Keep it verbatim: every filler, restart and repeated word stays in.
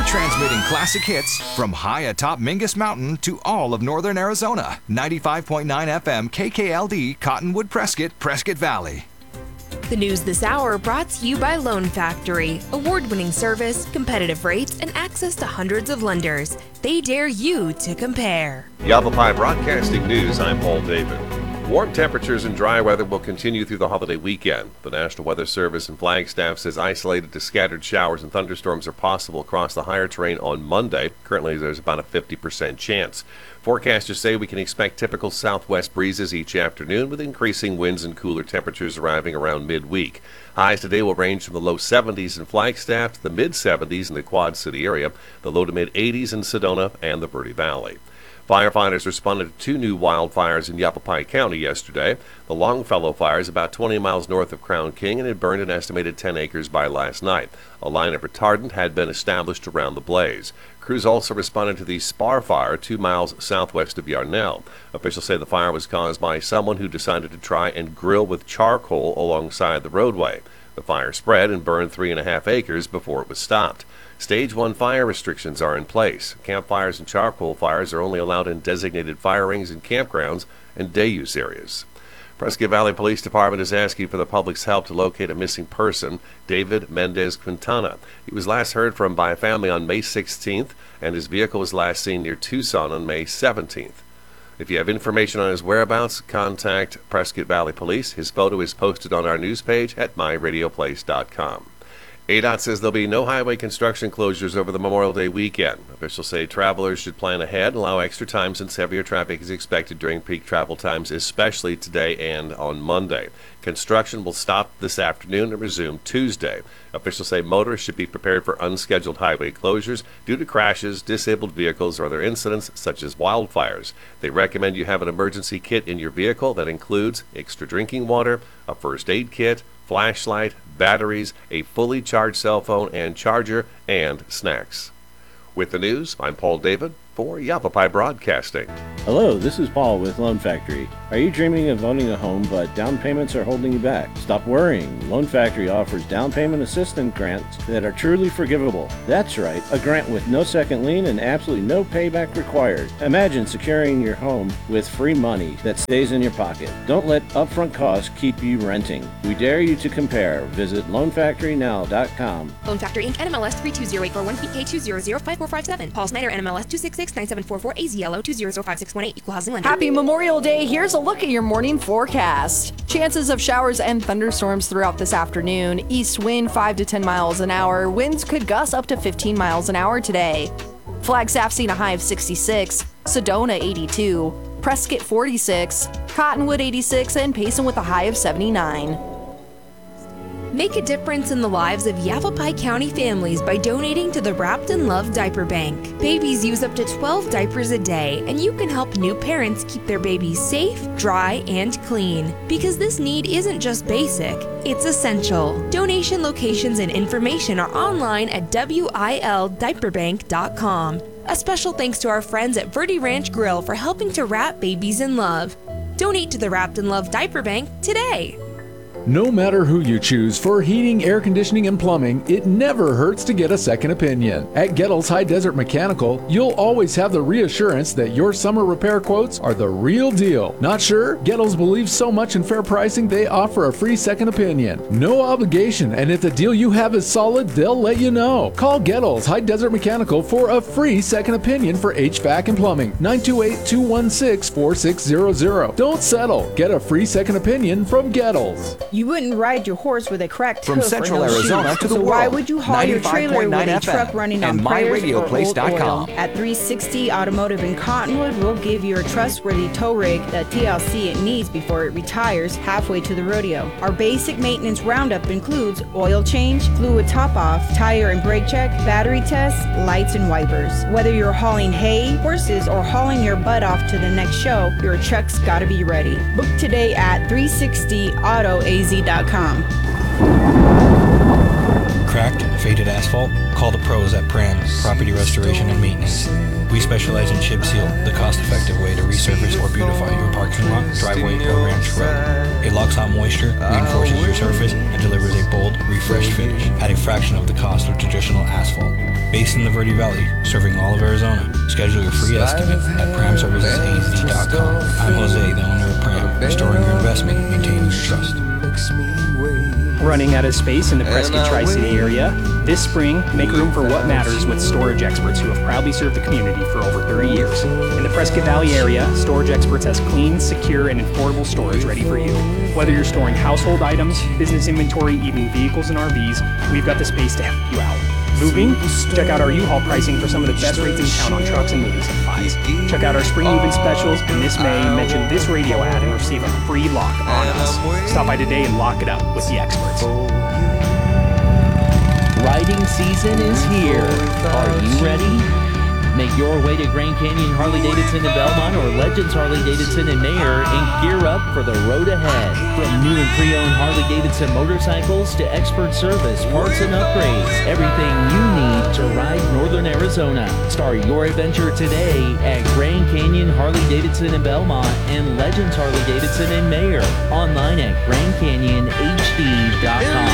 We're transmitting classic hits from high atop Mingus Mountain to all of northern Arizona. ninety-five point nine F M K K L D, Cottonwood, Prescott, Prescott Valley. The news this hour brought to you by Loan Factory. Award-winning service, competitive rates, and access to hundreds of lenders. They dare you to compare. Yavapai Broadcasting News, I'm Paul David. Warm temperatures and dry weather will continue through the holiday weekend. The National Weather Service and Flagstaff says isolated to scattered showers and thunderstorms are possible across the higher terrain on Monday. Currently, there's about a fifty percent chance. Forecasters say we can expect typical southwest breezes each afternoon with increasing winds and cooler temperatures arriving around midweek. Highs today will range from the low seventies in Flagstaff to the mid seventies in the Quad City area, the low to mid eighties in Sedona and the Verde Valley. Firefighters responded to two new wildfires in Yavapai County yesterday. The Longfellow fire is about twenty miles north of Crown King and had burned an estimated ten acres by last night. A line of retardant had been established around the blaze. Crews also responded to the Spar fire two miles southwest of Yarnell. Officials say the fire was caused by someone who decided to try and grill with charcoal alongside the roadway. The fire spread and burned three and a half acres before it was stopped. Stage one fire restrictions are in place. Campfires and charcoal fires are only allowed in designated fire rings and campgrounds and day use areas. Prescott Valley Police Department is asking for the public's help to locate a missing person, David Mendez Quintana. He was last heard from by a family on May sixteenth, and his vehicle was last seen near Tucson on May seventeenth. If you have information on his whereabouts, contact Prescott Valley Police. His photo is posted on our news page at my radio place dot com. A D O T says there'll be no highway construction closures over the Memorial Day weekend. Officials say travelers should plan ahead and allow extra time since heavier traffic is expected during peak travel times, especially today and on Monday. Construction will stop this afternoon and resume Tuesday. Officials say motorists should be prepared for unscheduled highway closures due to crashes, disabled vehicles, or other incidents such as wildfires. They recommend you have an emergency kit in your vehicle that includes extra drinking water, a first aid kit, flashlight, batteries, a fully charged cell phone and charger, and snacks. With the news, I'm Paul David for Yavapai Broadcasting. Hello, this is Paul with Loan Factory. Are you dreaming of owning a home but down payments are holding you back? Stop worrying. Loan Factory offers down payment assistance grants that are truly forgivable. That's right, a grant with no second lien and absolutely no payback required. Imagine securing your home with free money that stays in your pocket. Don't let upfront costs keep you renting. We dare you to compare. Visit loan factory now dot com. Loan Factory Incorporated. N M L S three two zero eight four one P K two zero zero five four five seven. Paul Snyder, N M L S two six six nine seven four four, A Z L O two zero zero five six one eight. Equal housing lender. Happy Memorial Day. Here's a look at your morning forecast. Chances of showers and thunderstorms throughout this afternoon. East wind five to ten miles an hour. Winds could gust up to fifteen miles an hour today. Flagstaff seen a high of sixty-six. Sedona eighty-two. Prescott forty-six. Cottonwood eighty-six. And Payson with a high of seventy-nine. Make a difference in the lives of Yavapai County families by donating to the Wrapped in Love Diaper Bank. Babies use up to twelve diapers a day, and you can help new parents keep their babies safe, dry, and clean. Because this need isn't just basic, it's essential. Donation locations and information are online at W I L diaper bank dot com. A special thanks to our friends at Verde Ranch Grill for helping to wrap babies in love. Donate to the Wrapped in Love Diaper Bank today. No matter who you choose for heating, air conditioning, and plumbing, it never hurts to get a second opinion. At Gettles High Desert Mechanical, you'll always have the reassurance that your summer repair quotes are the real deal. Not sure? Gettles believes so much in fair pricing, they offer a free second opinion. No obligation, and if the deal you have is solid, they'll let you know. Call Gettles High Desert Mechanical for a free second opinion for H V A C and plumbing. nine two eight, two one six, four six zero zero. Don't settle. Get a free second opinion from Gettles. You wouldn't ride your horse with a cracked From hoof Central or no Arizona shoes. to the so world. why would you haul your trailer with a F M truck running on and my prayers radio or place old dot com. oil? At three sixty Automotive in Cottonwood, we'll give you a trustworthy tow rig that T L C it needs before it retires halfway to the rodeo. Our basic maintenance roundup includes oil change, fluid top off, tire and brake check, battery tests, lights and wipers. Whether you're hauling hay, horses, or hauling your butt off to the next show, your truck's gotta be ready. Book today at three sixty auto A Z dot com. Cracked, faded asphalt? Call the pros at Pram Property Restoration and Maintenance. We specialize in chip seal, the cost-effective way to resurface or beautify your parking lot, driveway, or ranch road. It locks out moisture, reinforces your surface, and delivers a bold, refreshed finish at a fraction of the cost of traditional asphalt. Based in the Verde Valley, serving all of Arizona. Schedule your free estimate at pram services a z dot com. I'm Jose, the owner of Pram, restoring your investment, maintaining your trust. Running out of space in the Prescott Tri-City area? This spring, make room for what matters with storage experts who have proudly served the community for over thirty years. In the Prescott Valley area, Storage Experts has clean, secure, and affordable storage ready for you. Whether you're storing household items, business inventory, even vehicles and R Vs, we've got the space to help you out. Moving? Check out our U-Haul pricing for some of the best rates in town on trucks and moving supplies. Check out our spring moving specials, and this May, mention this radio ad and receive a free lock on us. Stop by today and lock it up with the experts. Riding season is here. Are you ready? Make your way to Grand Canyon Harley-Davidson in Belmont or Legends Harley-Davidson in Mayer and gear up for the road ahead. From new and pre-owned Harley-Davidson motorcycles to expert service, parts, and upgrades, everything you need to ride Northern Arizona. Start your adventure today at Grand Canyon Harley-Davidson in Belmont and Legends Harley-Davidson in Mayer. Online at grand canyon h d dot com.